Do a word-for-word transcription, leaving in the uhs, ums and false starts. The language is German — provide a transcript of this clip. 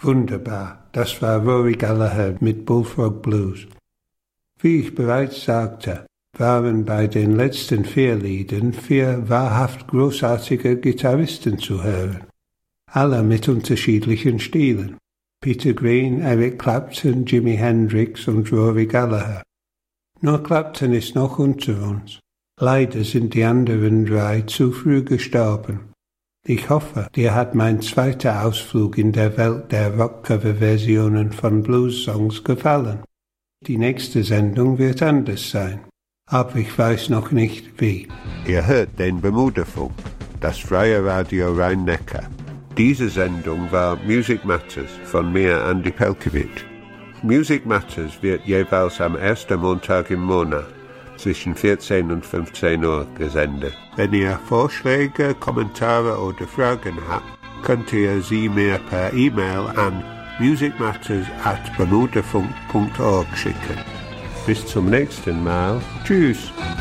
Wunderbar, das war Rory Gallagher mit Bullfrog Blues. Wie ich bereits sagte, waren bei den letzten vier Liedern vier wahrhaft großartige Gitarristen zu hören. Alle mit unterschiedlichen Stilen. Peter Green, Eric Clapton, Jimi Hendrix und Rory Gallagher. Nur Clapton ist noch unter uns. Leider sind die anderen drei zu früh gestorben. Ich hoffe, dir hat mein zweiter Ausflug in der Welt der Rockcover-Versionen von Blues-Songs gefallen. Die nächste Sendung wird anders sein, aber ich weiß noch nicht wie. Ihr hört den Bermuda-Funk, das freie Radio Rhein-Neckar. Diese Sendung war Music Matters von mir, Andy Pelkowitsch. Music Matters wird jeweils am ersten Montag im Monat zwischen vierzehn und fünfzehn Uhr gesendet. Wenn ihr Vorschläge, Kommentare oder Fragen habt, könnt ihr sie mir per E-Mail an musicmatters at bermudafunk punkt org schicken. Bis zum nächsten Mal. Tschüss.